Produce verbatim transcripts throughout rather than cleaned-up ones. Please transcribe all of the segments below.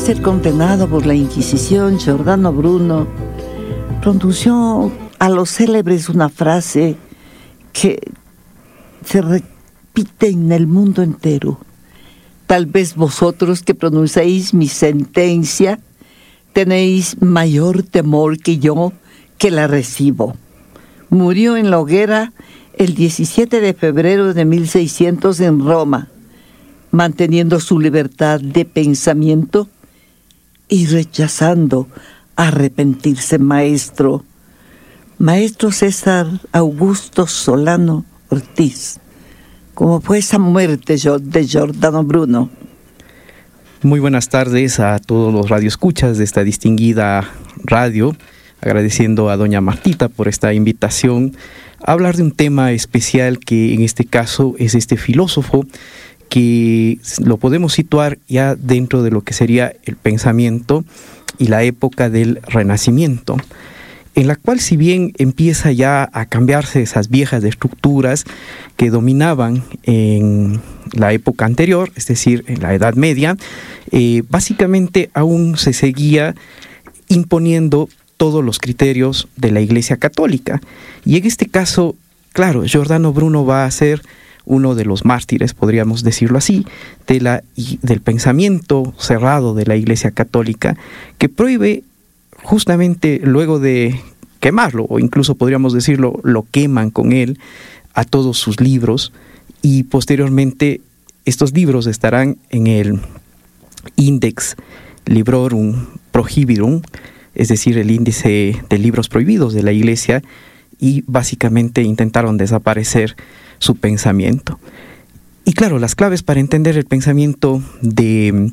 ser condenado por la Inquisición, Giordano Bruno pronunció a los célebres una frase que se repite en el mundo entero. Tal vez vosotros que pronunciáis mi sentencia tenéis mayor temor que yo que la recibo. Murió en la hoguera el diecisiete de febrero de mil seiscientos en Roma, manteniendo su libertad de pensamiento y rechazando arrepentirse, maestro. Maestro César Augusto Solano Ortiz, ¿cómo fue esa muerte de Giordano Bruno? Muy buenas tardes a todos los radioescuchas de esta distinguida radio, agradeciendo a doña Martita por esta invitación a hablar de un tema especial que en este caso es este filósofo que lo podemos situar ya dentro de lo que sería el pensamiento y la época del Renacimiento, en la cual, si bien empieza ya a cambiarse esas viejas estructuras que dominaban en la época anterior, es decir, en la Edad Media, eh, básicamente aún se seguía imponiendo todos los criterios de la Iglesia Católica. Y en este caso, claro, Giordano Bruno va a ser uno de los mártires, podríamos decirlo así, de la, del pensamiento cerrado de la Iglesia Católica, que prohíbe justamente luego de quemarlo, o incluso podríamos decirlo, lo queman con él a todos sus libros, y posteriormente estos libros estarán en el Index Librorum Prohibitorum, es decir, el índice de libros prohibidos de la Iglesia, y básicamente intentaron desaparecer su pensamiento. Y claro, las claves para entender el pensamiento de,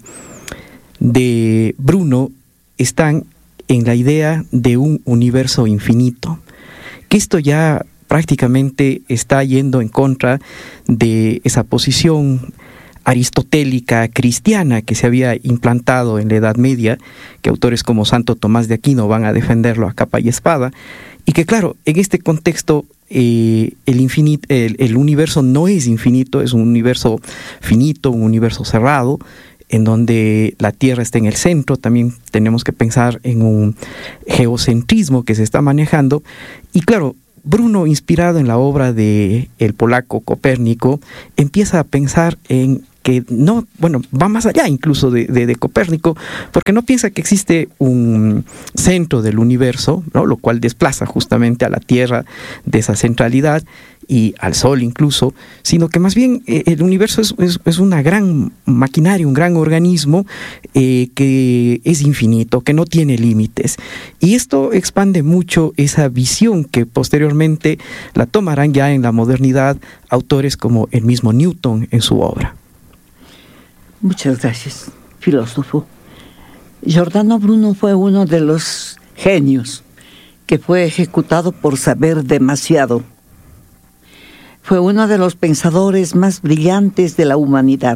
de Bruno están en la idea de un universo infinito, que esto ya prácticamente está yendo en contra de esa posición aristotélica cristiana que se había implantado en la Edad Media, que autores como Santo Tomás de Aquino van a defenderlo a capa y espada, y que claro, en este contexto eh, el, infinito, el, el universo no es infinito, es un universo finito, un universo cerrado, en donde la Tierra está en el centro. También tenemos que pensar en un geocentrismo que se está manejando. Y claro, Bruno, inspirado en la obra de el polaco Copérnico, empieza a pensar en que no, bueno, va más allá incluso de, de, de Copérnico, porque no piensa que existe un centro del universo, ¿no?, lo cual desplaza justamente a la Tierra de esa centralidad y al Sol incluso, sino que más bien eh, el universo es, es, es una gran maquinaria, un gran organismo eh, que es infinito, que no tiene límites. Y esto expande mucho esa visión que posteriormente la tomarán ya en la modernidad autores como el mismo Newton en su obra. Muchas gracias, filósofo. Giordano Bruno fue uno de los genios que fue ejecutado por saber demasiado. Fue uno de los pensadores más brillantes de la humanidad.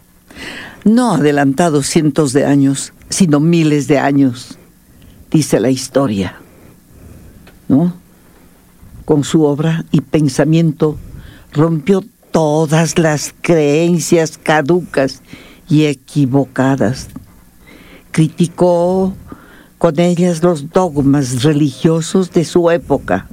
No adelantado cientos de años, sino miles de años, dice la historia, ¿no? Con su obra y pensamiento rompió todas las creencias caducas y equivocadas. Criticó con ellas los dogmas religiosos de su época.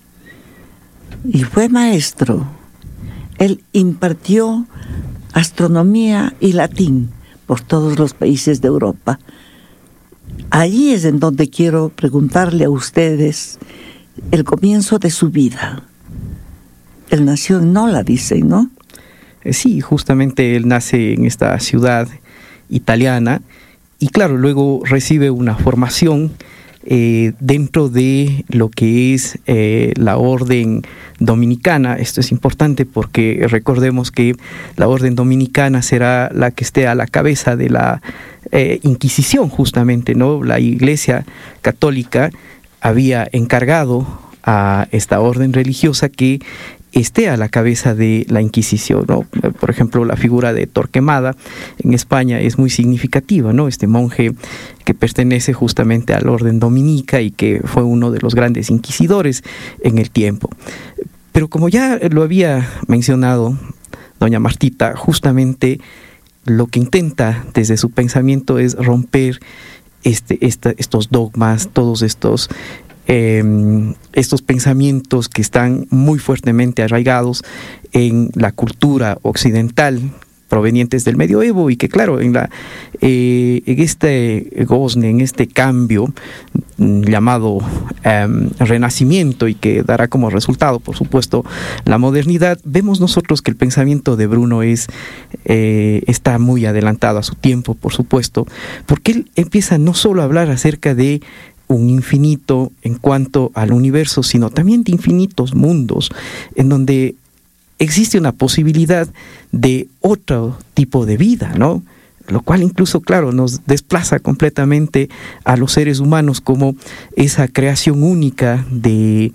Y fue maestro. Él impartió astronomía y latín por todos los países de Europa. Allí es en donde quiero preguntarle a ustedes el comienzo de su vida. Él nació en Nola, dicen, ¿no? Sí, justamente él nace en esta ciudad italiana y claro, luego recibe una formación eh, dentro de lo que es eh, la orden dominicana. Esto es importante porque recordemos que la orden dominicana será la que esté a la cabeza de la eh, Inquisición, justamente, ¿no? La Iglesia Católica había encargado a esta orden religiosa que esté a la cabeza de la Inquisición, ¿no? Por ejemplo, la figura de Torquemada en España es muy significativa, ¿no? Este monje que pertenece justamente al orden dominica y que fue uno de los grandes inquisidores en el tiempo. Pero como ya lo había mencionado doña Martita, justamente lo que intenta desde su pensamiento es romper este, esta, estos dogmas, todos estos, eh, estos pensamientos que están muy fuertemente arraigados en la cultura occidental, provenientes del medioevo, y que claro, en, la, eh, en este gozne, en este cambio mm, llamado eh, renacimiento, y que dará como resultado, por supuesto, la modernidad, vemos nosotros que el pensamiento de Bruno es, eh, está muy adelantado a su tiempo, por supuesto, porque él empieza no solo a hablar acerca de un infinito en cuanto al universo, sino también de infinitos mundos, en donde existe una posibilidad de otro tipo de vida, ¿no? Lo cual incluso, claro, nos desplaza completamente a los seres humanos como esa creación única de,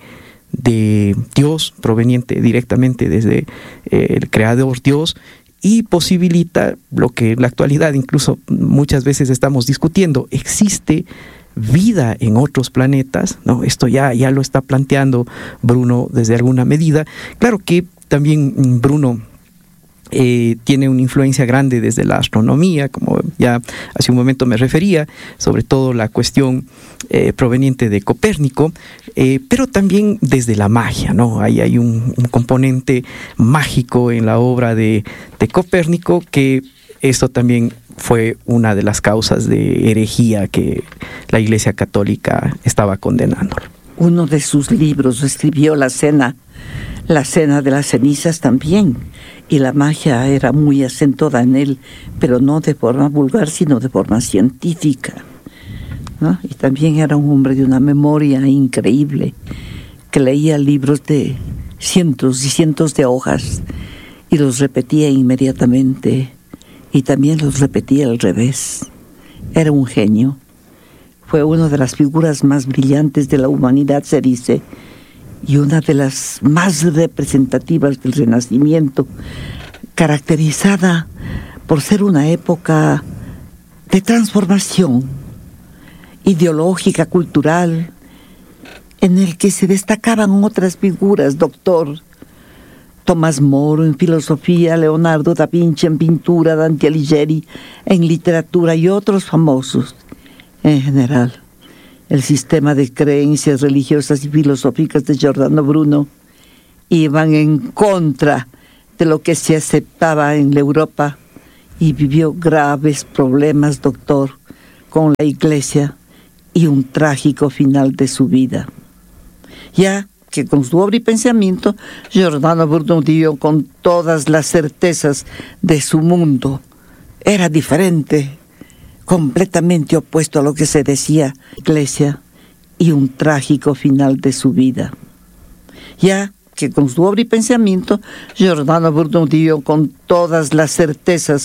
de Dios, proveniente directamente desde eh, el creador Dios, y posibilita lo que en la actualidad incluso muchas veces estamos discutiendo: existe vida en otros planetas, ¿no? Esto ya, ya lo está planteando Bruno desde alguna medida. Claro que también Bruno eh, tiene una influencia grande desde la astronomía, como ya hace un momento me refería, sobre todo la cuestión eh, proveniente de Copérnico, eh, pero también desde la magia, ¿no? Hay, hay un, un componente mágico en la obra de, de Copérnico, que esto también fue una de las causas de herejía que la Iglesia Católica estaba condenando. Uno de sus libros escribió la cena, la cena de las cenizas también, y la magia era muy acentuada en él, pero no de forma vulgar, sino de forma científica, ¿no? Y también era un hombre de una memoria increíble, que leía libros de cientos y cientos de hojas y los repetía inmediatamente, y también los repetía al revés. Era un genio. Fue una de las figuras más brillantes de la humanidad, se dice, y una de las más representativas del Renacimiento, caracterizada por ser una época de transformación ideológica, cultural, en el que se destacaban otras figuras, doctor Tomás Moro en filosofía, Leonardo da Vinci en pintura, Dante Alighieri en literatura y otros famosos. En general, el sistema de creencias religiosas y filosóficas de Giordano Bruno iban en contra de lo que se aceptaba en la Europa, y vivió graves problemas, doctor, con la Iglesia y un trágico final de su vida. Ya que con su obra y pensamiento, Giordano Bruno dio con todas las certezas de su mundo. Era diferente, completamente opuesto a lo que se decía Iglesia, y un trágico final de su vida. Ya que con su obra y pensamiento, Giordano Bruno dio con todas las certezas